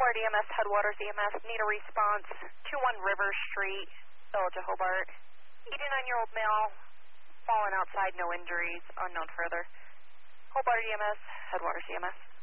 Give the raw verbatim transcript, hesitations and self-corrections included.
Hobart E M S, Headwaters E M S, need a response, two one River Street, Village of Hobart. eighty-nine-year-old male, fallen outside, no injuries, unknown further. Hobart E M S, Headwaters E M S.